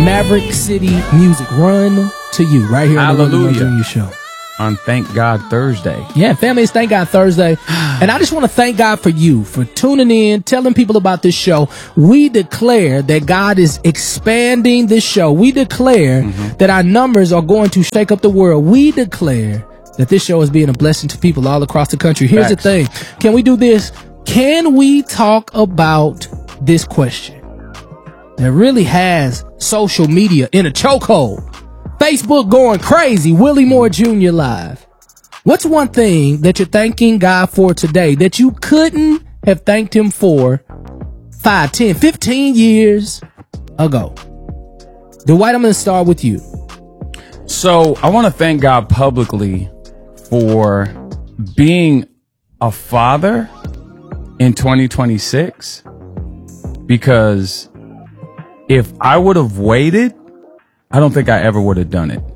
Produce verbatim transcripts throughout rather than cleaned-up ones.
Maverick City Music. Run to you right here on the Willie Moore Junior Show. On Thank God Thursday. Yeah, family, it's Thank God Thursday. And I just want to thank God for you, for tuning in, telling people about this show. We declare that God is expanding this show. We declare mm-hmm. that our numbers are going to shake up the world. We declare that this show is being a blessing to people all across the country. Here's Facts. the thing. Can we do this? Can we talk about this question that really has social media in a chokehold? Facebook going crazy. Willie Moore Junior Live. What's one thing that you're thanking God for today that you couldn't have thanked him for five, ten, fifteen years ago? Dwight, I'm going to start with you. So I want to thank God publicly for being a father in twenty twenty-six, because if I would have waited, I don't think I ever would have done it.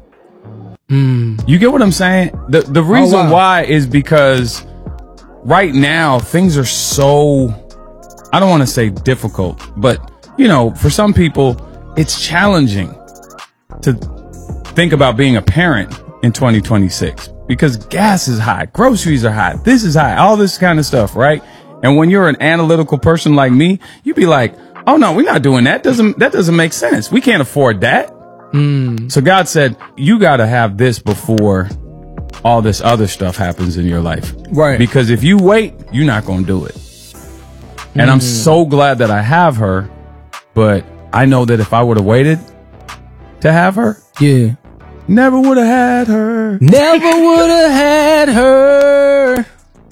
Mm. You get what I'm saying? The the reason oh, wow. why is because right now things are so, I don't want to say difficult, but you know, for some people it's challenging to think about being a parent in twenty twenty-six because gas is high, groceries are high, this is high, all this kind of stuff, right? And when you're an analytical person like me, you'd be like, oh no, we're not doing that. Doesn't that doesn't make sense. We can't afford that. Mm. So God said, you got to have this before all this other stuff happens in your life. Right. Because if you wait, you're not going to do it. And mm. I'm so glad that I have her. But I know that if I would have waited to have her, yeah, never would have had her. Never would have had her.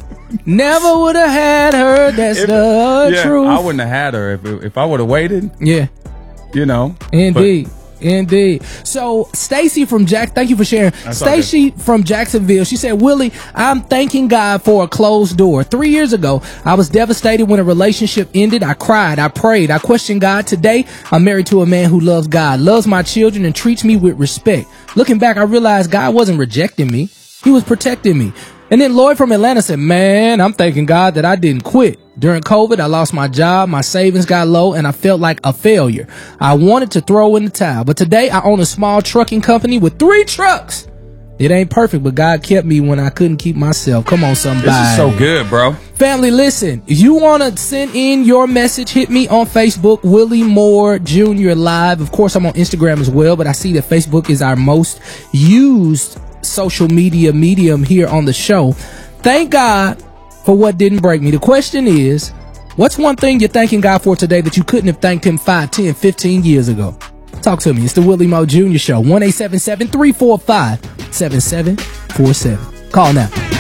Never would have had her. That's if, the yeah, truth. I wouldn't have had her if if I would have waited. Yeah. You know. Indeed. But, Indeed. So Stacy from Jack, thank you for sharing. Stacy from Jacksonville, she said, Willie, I'm thanking God for a closed door. Three years ago, I was devastated when a relationship ended. I cried, I prayed, I questioned God. Today, I'm married to a man who loves God, loves my children, and treats me with respect. Looking back, I realized God wasn't rejecting me. He was protecting me. And then Lloyd from Atlanta said, man, I'm thanking God that I didn't quit. During COVID, I lost my job, my savings got low, and I felt like a failure. I wanted to throw in the towel, but today I own a small trucking company with three trucks. It ain't perfect, but God kept me when I couldn't keep myself. Come on, somebody. This is so good, bro. Family, listen, if you want to send in your message, hit me on Facebook, Willie Moore Junior Live. Of course, I'm on Instagram as well, but I see that Facebook is our most used social media medium here on the show. Thank God for what didn't break me. The question is, what's one thing you're thanking God for today that you couldn't have thanked him five, ten, fifteen years ago? Talk to me. It's the Willie Moore Junior Show. one eight seven seven, three four five, seven seven four seven. Call now.